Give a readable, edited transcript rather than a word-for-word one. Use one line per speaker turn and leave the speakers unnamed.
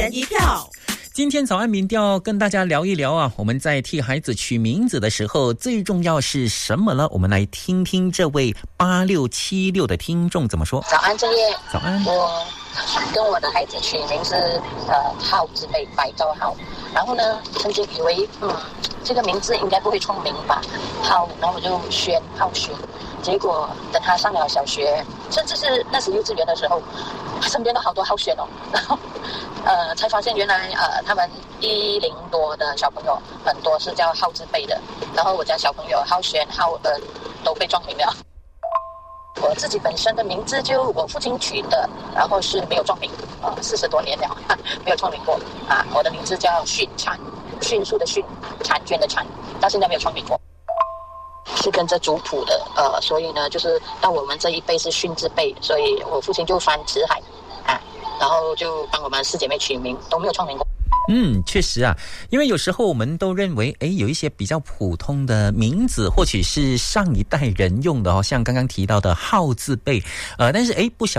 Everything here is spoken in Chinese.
人一票。
今天早安民调跟大家聊一聊啊，我们在替孩子取名字的时候，最重要是什么呢？我们来听听这位8676的听众怎么说。
早安，正业。
早安。
我跟我的孩子取名是浩之辈，白兆浩。然后呢，曾经以为这个名字应该不会聪明吧，浩，然后我就浩轩。结果等他上了小学，甚至是那时幼稚园的时候，身边都好多浩轩哦。然后才发现原来他们10多的小朋友很多是叫浩之辈的。然后我家小朋友浩轩、浩恩都被撞名了。我自己本身的名字就我父亲取的，然后是没有撞名，40多年了没有撞名过啊。我的名字叫迅产，迅速的迅，婵娟的婵，到现在没有撞名过。是跟着族谱的，所以呢，就是到我们这一辈是训字辈，所以我父亲就翻辞海然后就帮我们4姐妹取名，都没有创名过。
确实啊，因为有时候我们都认为有一些比较普通的名字或许是上一代人用的像刚刚提到的浩字辈，但是不晓